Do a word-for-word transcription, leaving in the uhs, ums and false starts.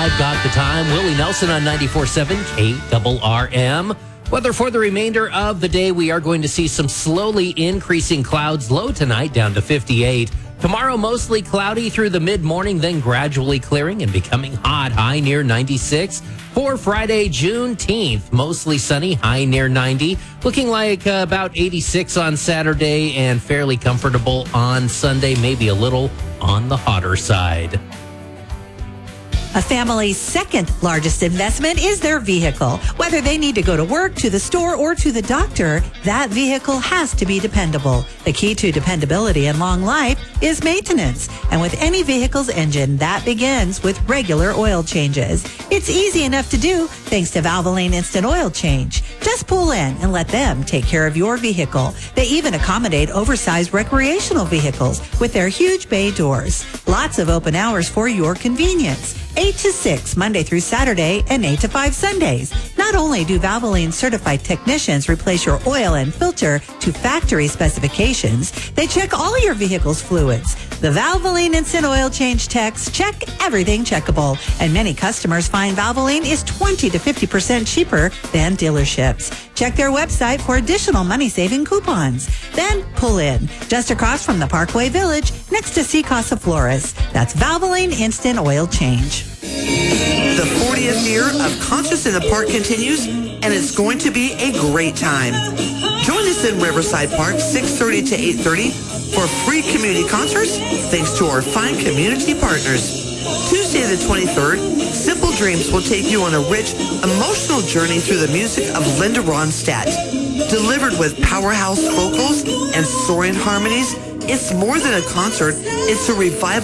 I've Got the Time. Willie Nelson on ninety-four point seven K R R M. Weather for the remainder of the day, we are going to see some slowly increasing clouds. Low tonight down to fifty-eight. Tomorrow, mostly cloudy through the mid-morning, then gradually clearing and becoming hot, high near ninety-six. For Friday, Juneteenth, mostly sunny, high near ninety. Looking like uh, about eighty-six on Saturday and fairly comfortable on Sunday, maybe a little on the hotter side. A family's second largest investment is their vehicle. Whether they need to go to work, to the store, or to the doctor, that vehicle has to be dependable. The key to dependability and long life is maintenance. And with any vehicle's engine, that begins with regular oil changes. It's easy enough to do thanks to Valvoline Instant Oil Change. Just pull in and let them take care of your vehicle. They even accommodate oversized recreational vehicles with their huge bay doors. Lots of open hours for your convenience. eight to six Monday through Saturday and eight to five Sundays. Not only do Valvoline certified technicians replace your oil and filter to factory specifications, they check all your vehicle's fluids. The Valvoline Instant Oil Change techs check everything checkable, and many customers find Valvoline is twenty to fifty percent cheaper than dealerships. Check their website for additional money-saving coupons. Then pull in just across from the Parkway Village next to Sea Casa Flores. That's Valvoline Instant Oil Change. The fortieth year of Concerts in the Park continues, and it's going to be a great time. Join us in Riverside Park, six thirty to eight thirty, for free community concerts, thanks to our fine community partners. Tuesday the twenty-third, Simple Dreams will take you on a rich, emotional journey through the music of Linda Ronstadt. Delivered with powerhouse vocals and soaring harmonies, it's more than a concert, it's a revival